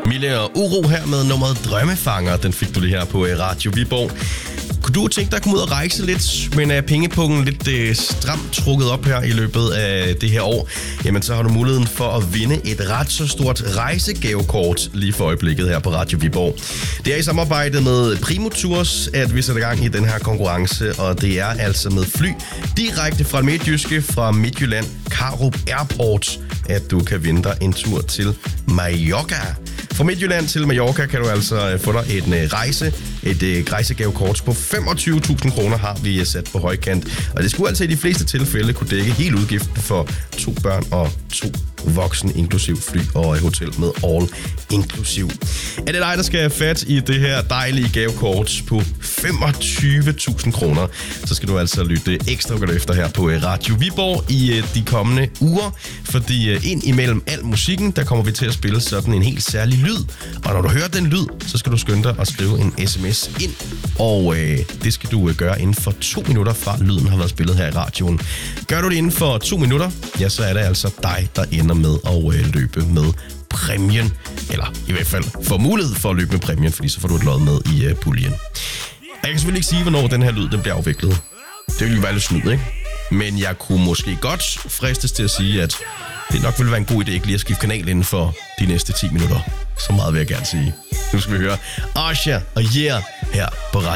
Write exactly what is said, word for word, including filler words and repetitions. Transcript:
Mille og Uro her med nummeret Drømmefanger. Den fik du lige her på Radio Viborg. Kunne du tænke dig at komme ud og rejse lidt, men er pengepungen lidt øh, stramt trukket op her i løbet af det her år, jamen så har du muligheden for at vinde et ret så stort rejsegavekort lige for øjeblikket her på Radio Viborg. Det er i samarbejde med Primo Tours, at vi sætter gang i den her konkurrence, og det er altså med fly direkte fra Midtjyske, fra Midtjylland, Karup Airport, at du kan vinde dig en tur til Mallorca. Fra Midtjylland til Mallorca kan du altså få dig en rejse, et rejsegavekort på femogtyve tusind kroner har vi sat på højkant. Og det skulle altså i de fleste tilfælde kunne dække hele udgiften for to børn og to voksne, inklusiv fly og hotel med all inklusiv. Er det dig, der skal have fat i det her dejlige gavekort på femogtyve tusind kroner, så skal du altså lytte ekstra godt efter her på Radio Viborg i de kommende uger, fordi ind imellem al musikken, der kommer vi til at spille sådan en helt særlig lyd. Og når du hører den lyd, så skal du skynde dig at skrive en sms ind, og øh, det skal du øh, gøre inden for to minutter fra lyden har været spillet her i radioen. Gør du det inden for to minutter, ja, så er det altså dig, der ender med at øh, løbe med præmien. Eller i hvert fald få mulighed for at løbe med præmien, fordi så får du et lod med i øh, puljen. Og jeg kan selvfølgelig ikke sige, hvornår den her lyd den bliver afviklet. Det vil jo være lidt snyd, ikke? Men jeg kunne måske godt fristes til at sige, at det nok ville være en god idé ikke lige at skifte kanal inden for de næste ti minutter. Så meget vil jeg gerne sige. Nu skal vi høre Asha og Yeah her på Radio.